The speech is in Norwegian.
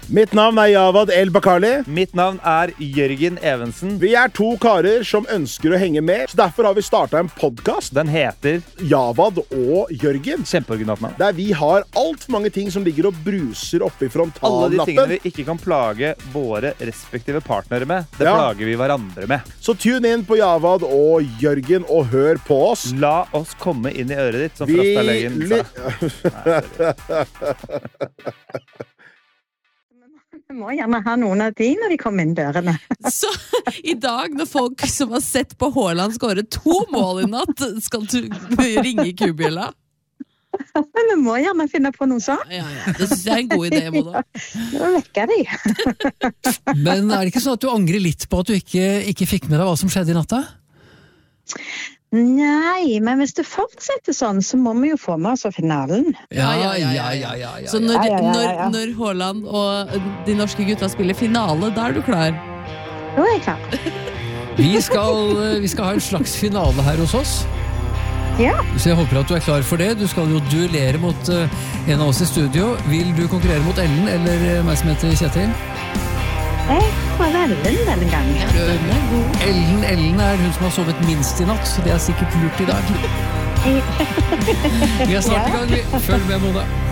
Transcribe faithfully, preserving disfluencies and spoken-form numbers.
Mitt navn er Javad El Bakali. Mitt navn er Jørgen Evensen. Vi er to karer som ønsker å henge med, så derfor har vi startet en podcast. Den heter Javad og Jørgen. Kjempeoriginalt navn. Der vi har alt for mange ting som ligger og bruser oppe i Alle de frontallappen. tingene vi ikke kan plage våre respektive partnere med, det Ja. plager vi hverandre med. Så tune inn på Javad og Jørgen og hør på oss. La oss komme inn i øret ditt, som Vi Frostalegen sa. Vi må gjerne ha noen av de når de kommer inn dørene. Så i dag, når folk som har sett på Haaland skåre to mål i natt, skal du ringe kubjella? Men vi må gjerne finne på noe sånt. Ja, ja, det synes jeg er en god idé, Mona. Nå vekker de. Men er det ikke sånn at du angrer litt på at du ikke, ikke fikk med deg hva som skjedde i natta? Nei, men hvis det fortsetter sånn, så må vi jo få med oss finalen. Ja, ja, ja, ja, ja, ja. Så når, Ja, ja, ja, ja. når, når Haaland og de norske gutta spiller finale, da er du klar? Nå er jeg klar. Vi skal, vi skal ha en slags finale her hos oss. Ja, Så jeg håper at du er klar for det. Du skal jo duellere mot uh, en av oss i studio. Vil du konkurrere mot Ellen eller uh, meg som heter Kjetil? jeg prøver Ellen denne gangen. Den er god. Ellen, Ellen er hun som har sovet minst i natt, så det er sikkert lurt i dag. Vi er snart i gang. Vi. Følg med, Mona.